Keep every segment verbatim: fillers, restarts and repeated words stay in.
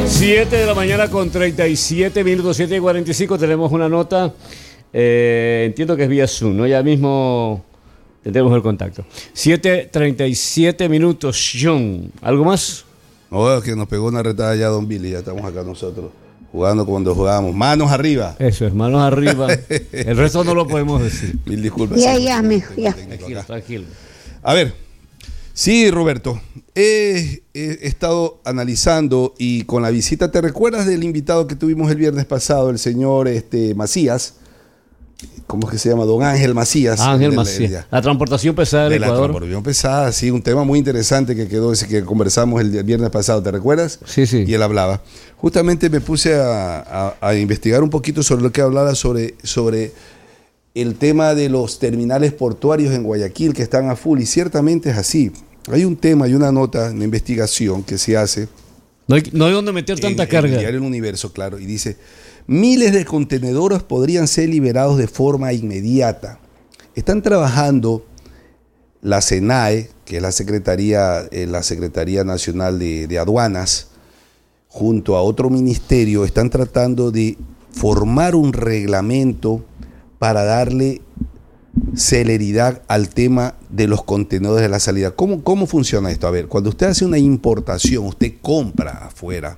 siete de la mañana con treinta y siete minutos, siete y cuarenta y cinco. Tenemos una nota. Eh, entiendo que es vía Zoom, ¿no? Ya mismo tendremos el contacto. siete treinta y siete minutos, John. ¿Algo más? No, es que nos pegó una retada ya Don Billy. Ya estamos acá nosotros jugando cuando jugábamos. Manos arriba. Eso es, manos arriba. El resto no lo podemos decir. Mil disculpas. Ya, ya, mijo, ya. Tranquilo, tranquilo. A ver, sí, Roberto, he, he estado analizando y con la visita, ¿te recuerdas del invitado que tuvimos el viernes pasado, el señor este, Macías? ¿Cómo es que se llama? Don Ángel Macías. Ángel de la, Macías. de, La transportación pesada del de la Ecuador. transportación pesada, sí, un tema muy interesante que quedó, ese que conversamos el, el viernes pasado, ¿te recuerdas? Sí, sí. Y él hablaba. Justamente me puse a, a, a investigar un poquito sobre lo que hablaba sobre, sobre el tema de los terminales portuarios en Guayaquil que están a full, y ciertamente es así. Hay un tema y una nota, una investigación que se hace. No hay, no hay donde meter tanta en, carga. En el diario El Universo, claro, y dice: miles de contenedores podrían ser liberados de forma inmediata. Están trabajando la SENAE, que es la Secretaría, eh, la Secretaría Nacional de, de Aduanas, junto a otro ministerio, están tratando de formar un reglamento para darle celeridad al tema de los contenedores de la salida. ¿Cómo, cómo funciona esto? A ver, cuando usted hace una importación, usted compra afuera,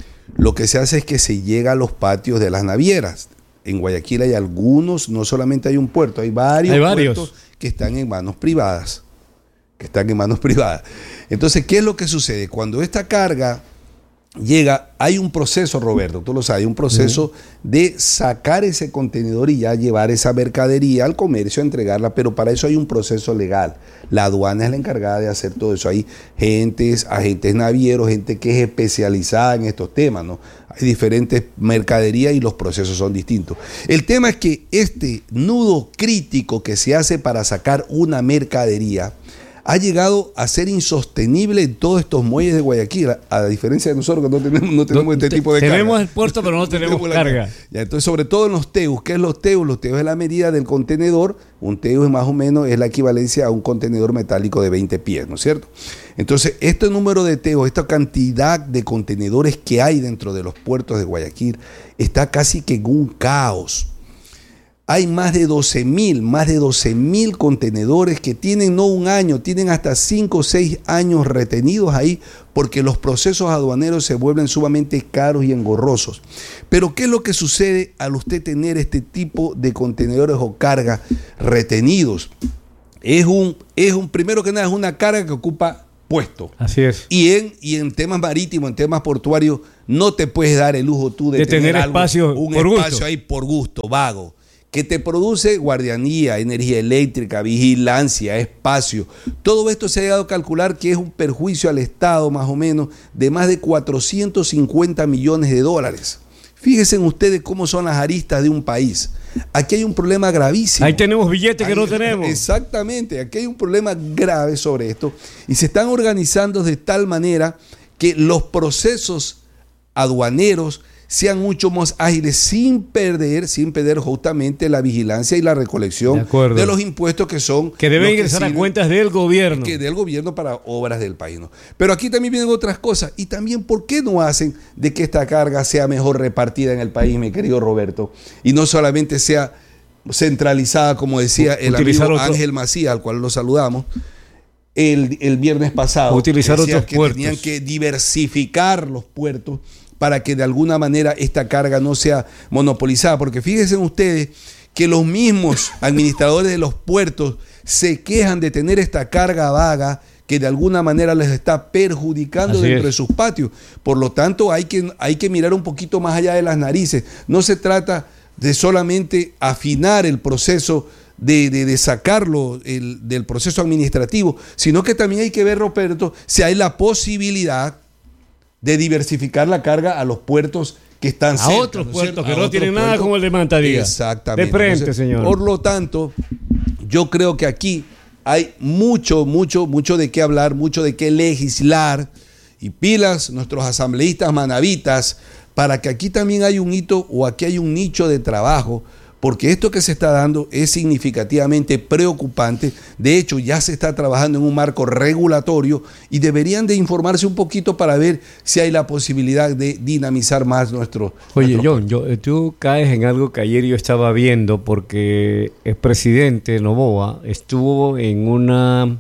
lo que se hace es que se llega a los patios de las navieras. En Guayaquil hay algunos, no solamente hay un puerto, hay varios, hay varios. puertos que están en manos privadas, que están en manos privadas. Entonces, ¿qué es lo que sucede? Cuando esta carga llega, hay un proceso, Roberto, tú lo sabes, hay un proceso uh-huh. de sacar ese contenedor y ya llevar esa mercadería al comercio, a entregarla, pero para eso hay un proceso legal. La aduana es la encargada de hacer todo eso. Hay gentes, agentes navieros, gente que es especializada en estos temas, ¿no? Hay diferentes mercaderías y los procesos son distintos. El tema es que este nudo crítico que se hace para sacar una mercadería ha llegado a ser insostenible en todos estos muelles de Guayaquil, a, a diferencia de nosotros que no tenemos, no tenemos no, este te, tipo de tenemos carga. Tenemos el puerto, pero no tenemos, tenemos carga. Ya, entonces, sobre todo en los teus. ¿Qué es los teus? Los teus es la medida del contenedor. Un teu es más o menos es la equivalencia a un contenedor metálico de veinte pies, ¿no es cierto? Entonces, este número de teus, esta cantidad de contenedores que hay dentro de los puertos de Guayaquil, está casi que en un caos. Hay más de doce mil, más de doce mil contenedores que tienen no un año, tienen hasta cinco o seis años retenidos ahí porque los procesos aduaneros se vuelven sumamente caros y engorrosos. Pero ¿qué es lo que sucede al usted tener este tipo de contenedores o carga retenidos? Es un, es un, primero que nada, es una carga que ocupa puesto. Así es. Y en, y en temas marítimos, en temas portuarios, no te puedes dar el lujo tú de, de tener, tener algo, espacio un por espacio gusto. ahí por gusto, vago, que te produce guardianía, energía eléctrica, vigilancia, espacio. Todo esto se ha llegado a calcular que es un perjuicio al Estado más o menos de más de cuatrocientos cincuenta millones de dólares. Fíjense ustedes cómo son las aristas de un país. Aquí hay un problema gravísimo. Ahí tenemos billetes que Ahí, no tenemos. Exactamente, aquí hay un problema grave sobre esto y se están organizando de tal manera que los procesos aduaneros sean mucho más ágiles sin perder, sin perder justamente la vigilancia y la recolección de, de los impuestos que son... Que deben ingresar que a cuentas del gobierno. Que del gobierno para obras del país, ¿no? Pero aquí también vienen otras cosas. Y también, ¿por qué no hacen de que esta carga sea mejor repartida en el país, mi querido Roberto? Y no solamente sea centralizada, como decía el Utilizar amigo otro... Ángel Macías, al cual lo saludamos, el, el viernes pasado. Utilizar otros que puertos. Tenían que diversificar los puertos para que de alguna manera esta carga no sea monopolizada. Porque fíjense ustedes que los mismos administradores de los puertos se quejan de tener esta carga vaga que de alguna manera les está perjudicando Así dentro es. de sus patios. Por lo tanto, hay que, hay que mirar un poquito más allá de las narices. No se trata de solamente afinar el proceso de, de, de sacarlo el, del proceso administrativo, sino que también hay que ver, Roberto, si hay la posibilidad de diversificar la carga a los puertos que están cerca. A otros ¿no puertos a que no tienen puertos. nada como el de Mantadía. Exactamente. De frente, Entonces, señor. Por lo tanto, yo creo que aquí hay mucho, mucho, mucho de qué hablar, mucho de qué legislar. Y pilas nuestros asambleístas manavitas para que aquí también hay un hito o aquí hay un nicho de trabajo, porque esto que se está dando es significativamente preocupante. De hecho, ya se está trabajando en un marco regulatorio y deberían de informarse un poquito para ver si hay la posibilidad de dinamizar más nuestro... Oye, nuestro John, yo, tú caes en algo que ayer yo estaba viendo, porque el presidente Noboa estuvo en una...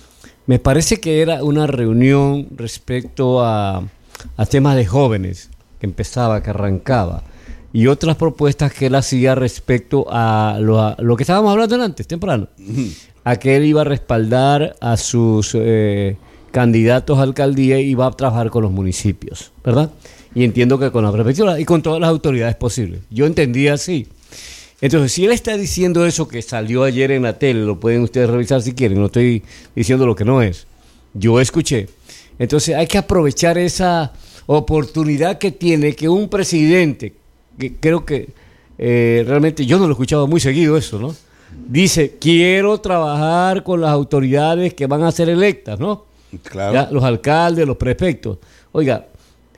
Me parece que era una reunión respecto a, a temas de jóvenes, que empezaba, que arrancaba, y otras propuestas que él hacía respecto a lo, a lo que estábamos hablando antes, temprano, uh-huh. a que él iba a respaldar a sus eh, candidatos a alcaldía y iba a trabajar con los municipios, ¿verdad? Y entiendo que con la prefectura y con todas las autoridades posibles. Yo entendía así. Entonces, si él está diciendo eso que salió ayer en la tele, lo pueden ustedes revisar si quieren, no estoy diciendo lo que no es. Yo escuché. Entonces, hay que aprovechar esa oportunidad que tiene que un presidente, que creo que eh, realmente yo no lo he escuchado muy seguido eso, ¿no? Dice, quiero trabajar con las autoridades que van a ser electas, ¿no? Claro. Ya, los alcaldes, los prefectos. Oiga,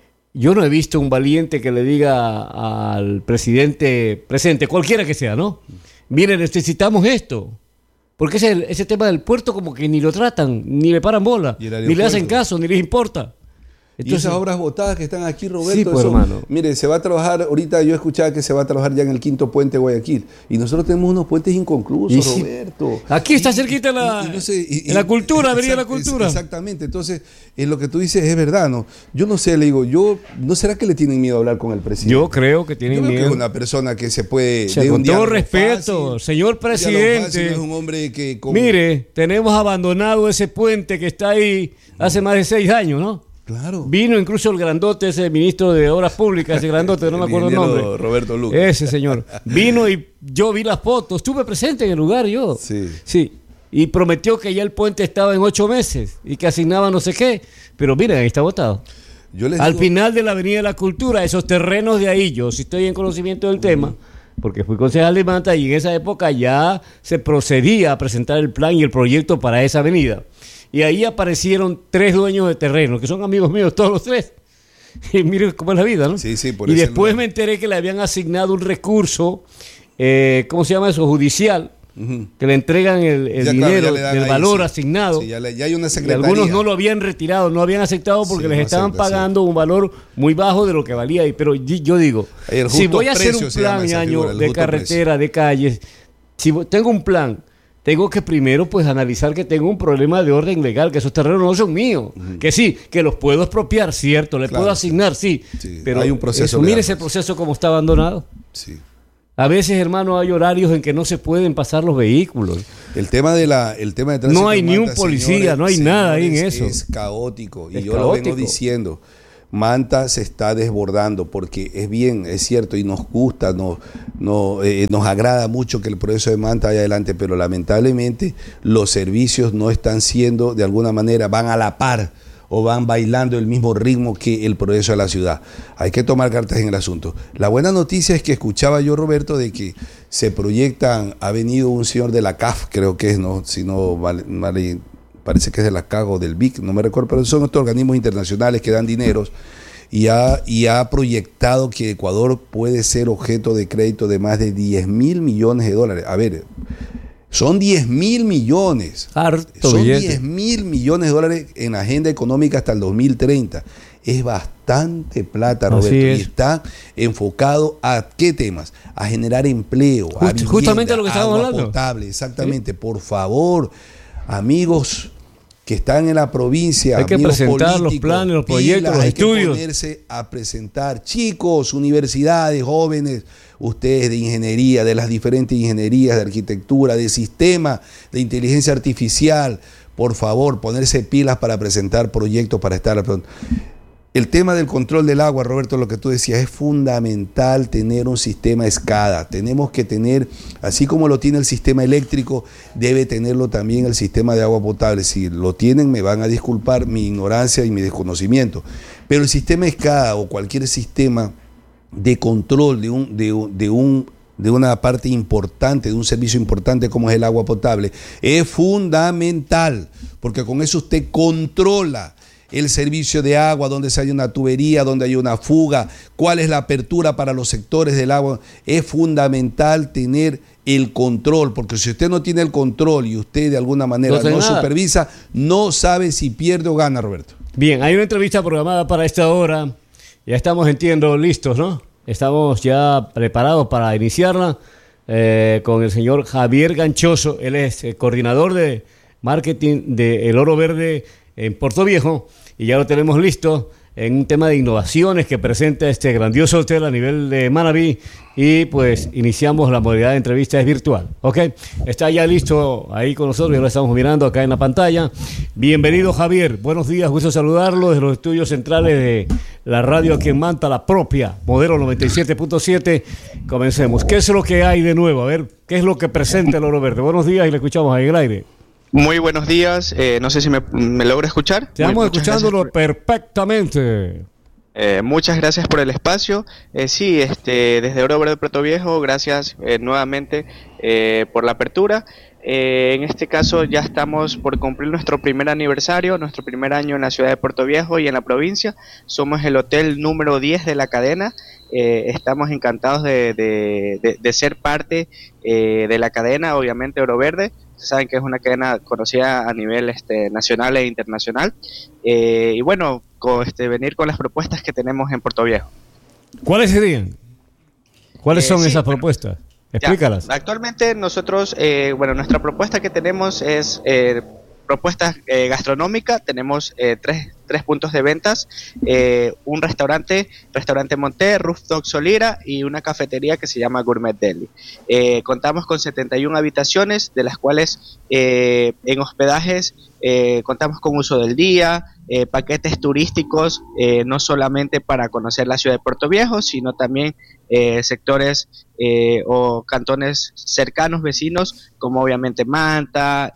yo no he visto un valiente que le diga al presidente presente, cualquiera que sea, ¿no? Mire, necesitamos esto. Porque ese, ese tema del puerto como que ni lo tratan, ni le paran bola, ni le hacen caso, ni les importa. Entonces, y esas obras botadas que están aquí, Roberto, sí, pues, eso, hermano. Mire, se va a trabajar, ahorita yo escuchaba que se va a trabajar ya en el quinto puente de Guayaquil, y nosotros tenemos unos puentes inconclusos, sí, Roberto. Aquí está cerquita la, y, y no sé, y, en la cultura, vería la cultura. Exactamente, entonces, eh, lo que tú dices es verdad, ¿no? Yo no sé, le digo, yo, ¿no será que le tienen miedo a hablar con el presidente? Yo creo que tienen yo creo miedo. Que es una persona que se puede... O sea, con todo respeto, fácil, señor presidente, fácil, no es un hombre que... Como... Mire, tenemos abandonado ese puente que está ahí hace más de seis años, ¿no? Claro. Vino incluso el grandote, ese ministro de Obras Públicas, ese grandote, no me acuerdo el nombre. Roberto Luque. Ese señor. Vino y yo vi las fotos, estuve presente en el lugar yo. Sí. Sí. Y prometió que ya el puente estaba en ocho meses y que asignaba no sé qué. Pero miren, ahí está botado. Yo les Al digo... final de la Avenida de la Cultura, esos terrenos de ahí, yo sí estoy en conocimiento del tema, porque fui concejal de Manta y en esa época ya se procedía a presentar el plan y el proyecto para esa avenida. Y ahí aparecieron tres dueños de terreno, que son amigos míos todos los tres. Y miren cómo es la vida, ¿no? Sí, sí, por y ese después lugar. me enteré que le habían asignado un recurso, eh, ¿cómo se llama eso? Judicial, uh-huh. que le entregan el, el ya, dinero claro, del ahí, valor sí. asignado. Sí, ya, le, ya hay una y secretaría. algunos no lo habían retirado, no habían aceptado porque sí, les no estaban acepta, pagando sí. un valor muy bajo de lo que valía ahí. Pero yo digo, si voy a hacer un plan año figura, de carretera, precio. de calles, si tengo un plan, tengo que primero pues analizar que tengo un problema de orden legal, que esos terrenos no son míos, uh-huh. que sí, que los puedo expropiar, cierto, le claro, puedo asignar, sí, sí. pero hay un proceso eso, mire ese proceso como está abandonado. Sí. A veces, hermano, hay horarios en que no se pueden pasar los vehículos. El tema de la, el tema de tránsito no hay en ni Manta, un policía, señores, no hay señores, nada ahí en eso. Es caótico y es yo caótico. lo vengo diciendo. Manta se está desbordando porque es bien, es cierto y nos gusta, nos, nos, eh, nos agrada mucho que el proceso de Manta vaya adelante, pero lamentablemente los servicios no están siendo, de alguna manera, van a la par o van bailando el mismo ritmo que el progreso de la ciudad. Hay que tomar cartas en el asunto. La buena noticia es que escuchaba yo, Roberto, de que se proyectan, ha venido un señor de la C A F, creo que es, no, si no vale, vale parece que es de la C A G o del V I C, no me recuerdo, pero son estos organismos internacionales que dan dineros y ha, y ha proyectado que Ecuador puede ser objeto de crédito de más de diez mil millones de dólares. A ver, son diez mil millones. Harto son billete. diez mil millones de dólares en la agenda económica hasta el dos mil treinta. Es bastante plata, Roberto, y está enfocado a ¿qué temas? A generar empleo, Just, a vivienda, justamente lo que estábamos agua hablando. potable, exactamente. ¿Sí? Por favor, amigos que están en la provincia, hay que presentar los planes, los proyectos, los hay estudios. Hay que ponerse a presentar, chicos, universidades, jóvenes, ustedes de ingeniería, de las diferentes ingenierías, de arquitectura, de sistema, de inteligencia artificial, por favor, ponerse pilas para presentar proyectos para estar. El tema del control del agua, Roberto, lo que tú decías, es fundamental tener un sistema SCADA. Tenemos que tener, así como lo tiene el sistema eléctrico, debe tenerlo también el sistema de agua potable. Si lo tienen, me van a disculpar mi ignorancia y mi desconocimiento. Pero el sistema SCADA o cualquier sistema de control de un, de un, de un de una parte importante, de un servicio importante como es el agua potable, es fundamental, porque con eso usted controla el servicio de agua, donde se hay una tubería, donde hay una fuga, cuál es la apertura para los sectores del agua. Es fundamental tener el control, porque si usted no tiene el control y usted de alguna manera no, no supervisa, no sabe si pierde o gana, Roberto. Bien, hay una entrevista programada para esta hora. Ya estamos, entiendo, listos, ¿no? Estamos ya preparados para iniciarla eh, con el señor Javier Ganchoso. Él es el coordinador de marketing de El Oro Verde en Puerto Viejo y ya lo tenemos listo en un tema de innovaciones que presenta este grandioso hotel a nivel de Manabí y pues iniciamos la modalidad de entrevista, es virtual, ¿ok? Está ya listo ahí con nosotros, ya lo estamos mirando acá en la pantalla. Bienvenido, Javier, buenos días, gusto saludarlo desde los estudios centrales de la radio aquí en Manta, la propia, Modelo noventa y siete punto siete. Comencemos. ¿Qué es lo que hay de nuevo? A ver, ¿qué es lo que presenta El Oro Verde? Buenos días y le escuchamos ahí en el aire. Muy buenos días, eh, no sé si me, me logra escuchar. Estamos escuchándolo por... perfectamente. Eh, muchas gracias por el espacio. Eh, sí, este, desde Oro Verde Puerto Viejo, gracias eh, nuevamente eh, por la apertura. Eh, en este caso ya estamos por cumplir nuestro primer aniversario, nuestro primer año en la ciudad de Puerto Viejo y en la provincia. Somos el hotel número diez de la cadena. Eh, estamos encantados de, de, de, de ser parte eh, de la cadena, obviamente Oro Verde. Saben que es una cadena conocida a nivel este, nacional e internacional. Eh, y bueno, con, este, venir con las propuestas que tenemos en Puerto Viejo. ¿Cuáles serían? ¿Cuáles eh, son sí, esas bueno, propuestas? Explícalas. Ya, actualmente nosotros, eh, bueno, nuestra propuesta que tenemos es eh, propuesta eh, gastronómica. Tenemos eh, tres, tres puntos de ventas, eh, un restaurante, restaurante Monté, Rooftop Solira y una cafetería que se llama Gourmet Deli. Eh, contamos con setenta y una habitaciones, de las cuales eh, en hospedajes eh, contamos con uso del día, eh, paquetes turísticos, eh, no solamente para conocer la ciudad de Puerto Viejo, sino también eh, sectores eh, o cantones cercanos, vecinos, como obviamente Manta,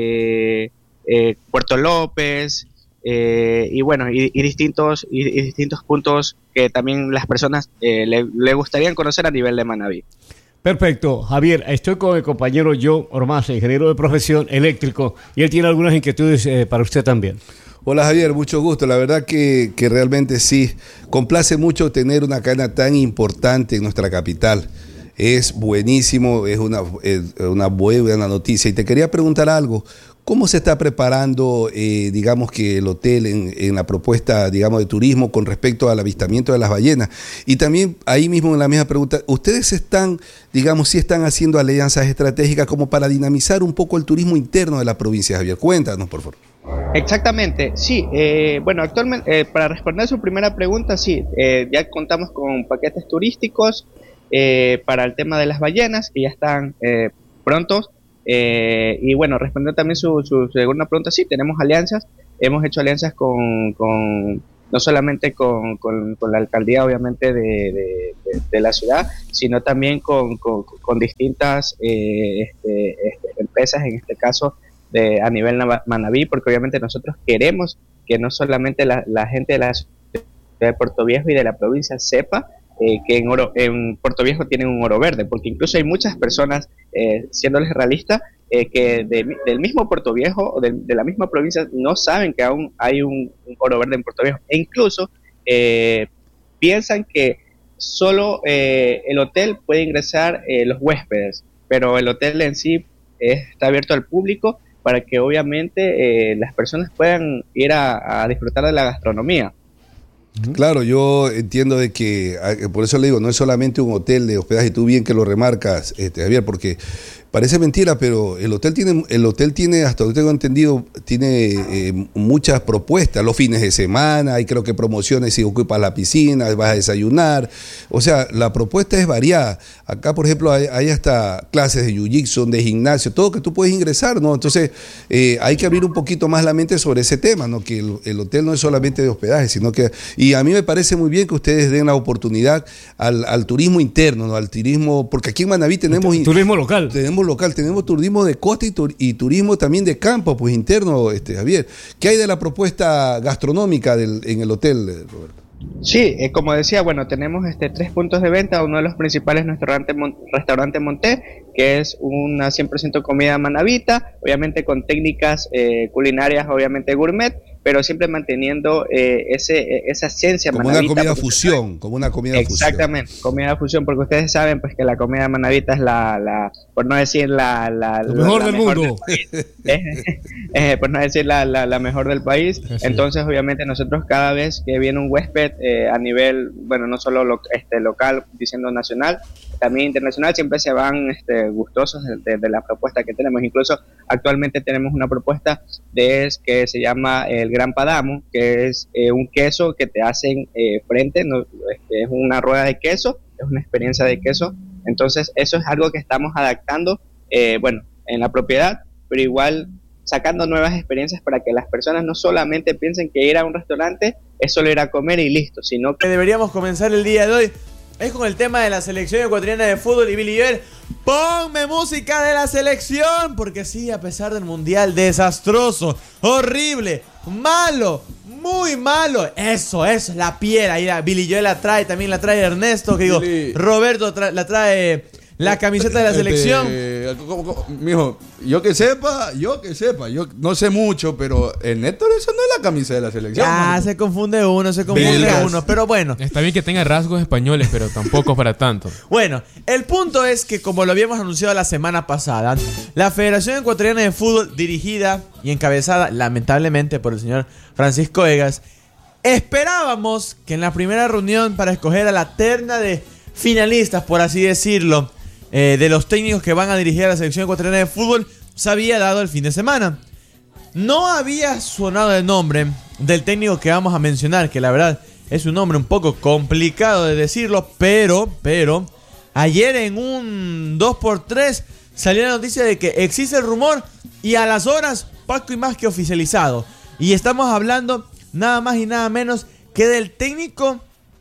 eh, eh, Puerto López, eh, y bueno, y, y distintos y, y distintos puntos que también las personas eh, le, le gustarían conocer a nivel de Manabí. Perfecto, Javier, estoy con el compañero Joe Ormaza, ingeniero de profesión eléctrico, y él tiene algunas inquietudes eh, para usted también. Hola Javier, mucho gusto. La verdad que, que realmente sí, complace mucho tener una cadena tan importante en nuestra capital. Es buenísimo, es una, es una buena noticia. Y te quería preguntar algo. ¿Cómo se está preparando, eh, digamos que el hotel en, en la propuesta, digamos, de turismo con respecto al avistamiento de las ballenas? Y también ahí mismo en la misma pregunta, ¿ustedes están, digamos, sí están haciendo alianzas estratégicas como para dinamizar un poco el turismo interno de la provincia, Javier? Cuéntanos, por favor. Exactamente, sí. Eh, bueno, actualmente, eh, para responder a su primera pregunta, sí, eh, ya contamos con paquetes turísticos eh, para el tema de las ballenas, que ya están eh, prontos. Eh, y bueno, respondiendo también su, su, su segunda pregunta, sí, tenemos alianzas, hemos hecho alianzas con, con no solamente con, con, con la alcaldía, obviamente, de, de, de, de la ciudad, sino también con, con, con distintas eh, este, este, empresas, en este caso, de, a nivel Manabí, porque obviamente nosotros queremos que no solamente la, la gente de la ciudad de Puerto Viejo y de la provincia sepa Eh, que en, oro, en Puerto Viejo tienen un oro verde, porque incluso hay muchas personas, eh, siéndoles realistas, eh, que de, del mismo Puerto Viejo o de, de la misma provincia no saben que aún hay un, un oro verde en Puerto Viejo, e incluso eh, piensan que solo eh, el hotel puede ingresar eh, los huéspedes, pero el hotel en sí eh, está abierto al público para que obviamente eh, las personas puedan ir a, a disfrutar de la gastronomía. Claro, yo entiendo de que, por eso le digo, no es solamente un hotel de hospedaje, tú bien que lo remarcas, este, Javier, porque parece mentira, pero el hotel tiene, el hotel tiene, hasta donde tengo entendido, tiene eh, muchas propuestas, los fines de semana, hay creo que promociones si ocupas la piscina, vas a desayunar, o sea, la propuesta es variada. Acá, por ejemplo, hay, hay hasta clases de jiu-jitsu, de gimnasio, todo que tú puedes ingresar, ¿no? Entonces, eh, hay que abrir un poquito más la mente sobre ese tema, ¿no? Que el, el hotel no es solamente de hospedaje, sino que, y a mí me parece muy bien que ustedes den la oportunidad al, al turismo interno, ¿no? Al turismo, porque aquí en Manabí tenemos... Turismo local. Tenemos local, tenemos turismo de costa y, tur y turismo también de campo, pues interno, este, Javier. ¿Qué hay de la propuesta gastronómica del, en el hotel, Roberto? Sí, eh, como decía, bueno, tenemos este tres puntos de venta. Uno de los principales es nuestro restaurante, Mon restaurante Monté, que es una cien por ciento comida manabita, obviamente con técnicas eh, culinarias, obviamente gourmet. pero siempre manteniendo eh, ese, esa esencia como manabita. Una comida fusión, como una comida fusión. Exactamente, comida fusión, porque ustedes saben pues que la comida manabita es la, la por no decir la, la, lo mejor la, la del mejor mundo. Del eh, eh, por no decir la, la, la mejor del país. Así Entonces, es. obviamente, nosotros cada vez que viene un huésped eh, a nivel, bueno, no solo lo, este, local, diciendo nacional, también internacional, siempre se van este, gustosos de, de, de la propuesta que tenemos. Incluso actualmente tenemos una propuesta de es, que se llama el Gran Padamo, que es eh, un queso que te hacen eh, frente, no, este, es una rueda de queso, es una experiencia de queso. Entonces eso es algo que estamos adaptando, eh, bueno, en la propiedad, pero igual sacando nuevas experiencias para que las personas no solamente piensen que ir a un restaurante es solo ir a comer y listo, sino que deberíamos comenzar el día de hoy es con el tema de la selección ecuatoriana de fútbol. Y Billy Joel, ponme música de la selección, porque sí, a pesar del mundial desastroso, horrible, malo, muy malo, eso, eso, la piel, ahí la, Billy Joel la trae, también la trae Ernesto, que digo, Billy. Roberto tra- la trae la camiseta de la selección. Este, ¿cómo, cómo? Mijo, yo que sepa, yo que sepa, yo no sé mucho, pero el Néstor, eso no es la camisa de la selección. Ah, mano. se confunde uno, se confunde Belgas. uno, pero bueno. Está bien que tenga rasgos españoles, pero tampoco para tanto. Bueno, el punto es que, como lo habíamos anunciado la semana pasada, la Federación Ecuatoriana de Fútbol, dirigida y encabezada lamentablemente por el señor Francisco Egas, esperábamos que en la primera reunión para escoger a la terna de finalistas, por así decirlo, eh, de los técnicos que van a dirigir a la selección ecuatoriana de fútbol, se había dado el fin de semana. No había sonado el nombre del técnico que vamos a mencionar, que la verdad es un nombre un poco complicado de decirlo, pero, pero, ayer en un dos por tres salió la noticia de que existe el rumor y a las horas, poco y más que oficializado. Y estamos hablando nada más y nada menos que del técnico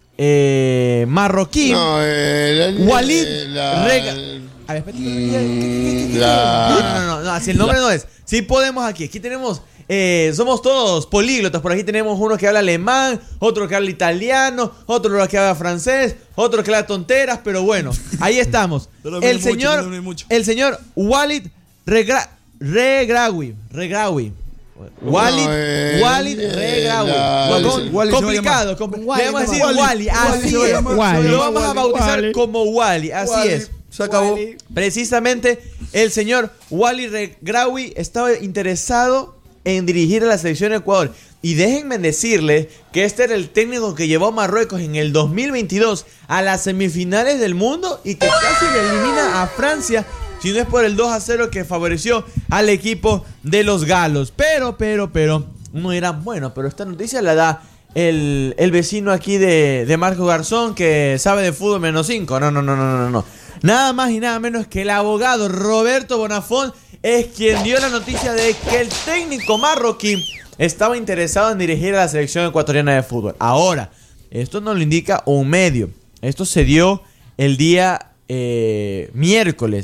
eh, marroquí, no, eh, la, Walid la, Rega. A ver, espérate, ¿qué, qué, qué, qué, la... No, no, no, no, así el nombre no es. Sí podemos aquí. Aquí tenemos, eh, somos todos políglotas. Por aquí tenemos uno que habla alemán, otro que habla italiano, otro que habla francés, otro que habla tonteras, pero bueno, ahí estamos. el señor, mucho, el señor Walid Regra, Regraoui, Regraoui. Walid, no, eh, Walid Regraoui. Wally, complicado, compl- Wally, le vamos a decir Wally, Wally, así Wally, es. Wally, Lo vamos a Wally, bautizar Wally. como Wally, así Wally, es. se acabó. Wally. Precisamente el señor Walid Regraoui estaba interesado en dirigir a la selección de Ecuador. Y déjenme decirles que este era el técnico que llevó a Marruecos en el dos mil veintidós a las semifinales del mundo y que casi le elimina a Francia, si no es por el dos a cero que favoreció al equipo de los galos. Pero, pero, pero, uno dirá, bueno, pero esta noticia la da el, el vecino aquí de, de Marco Garzón, que sabe de fútbol menos cinco. No, no, no, no, no, no. Nada más y nada menos que el abogado Roberto Bonafont es quien dio la noticia de que el técnico marroquí estaba interesado en dirigir a la selección ecuatoriana de fútbol. Ahora, esto no lo indica un medio. Esto se dio el día eh, miércoles.